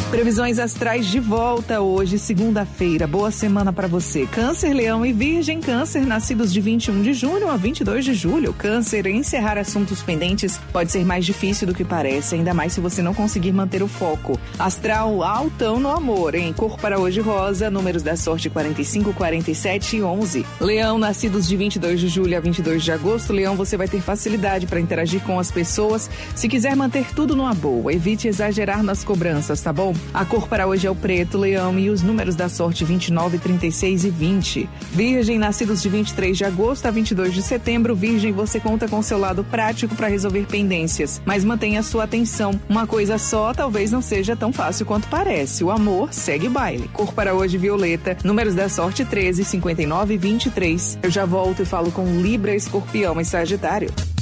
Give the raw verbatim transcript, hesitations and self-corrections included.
Previsões astrais de volta hoje, segunda-feira. Boa semana para você. Câncer, Leão e Virgem. Câncer, nascidos de vinte e um de junho a vinte e dois de julho. Câncer, encerrar assuntos pendentes pode ser mais difícil do que parece, ainda mais se você não conseguir manter o foco. Astral altão no amor, hein? Cor para hoje rosa, números da sorte quarenta e cinco, quarenta e sete e onze. Leão, nascidos de vinte e dois de julho a vinte e dois de agosto. Leão, você vai ter facilidade para interagir com as pessoas. Se quiser manter tudo numa boa, evite exagerar nas cobranças, tá bom? A cor para hoje é o preto, Leão, e os números da sorte vinte e nove, trinta e seis e vinte. Virgem, nascidos de vinte e três de agosto a vinte e dois de setembro. Virgem, você conta com seu lado prático para resolver pendências, mas mantenha sua atenção. Uma coisa só talvez não seja tão fácil quanto parece. O amor segue baile. Cor para hoje violeta, números da sorte treze, cinquenta e nove e vinte e três. Eu já volto e falo com Libra, Escorpião e Sagitário.